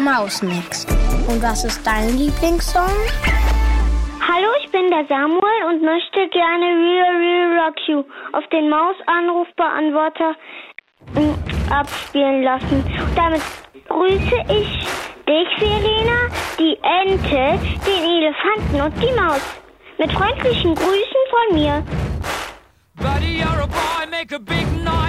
Mausmix. Und was ist dein Lieblingssong? Hallo, ich bin der Samuel und möchte gerne Real Real Rock You auf den Maus-Anrufbeantworter abspielen lassen. Und damit grüße ich dich, Verena, die Ente, den Elefanten und die Maus. Mit freundlichen Grüßen von mir. Buddy, you're a boy, make a big noise.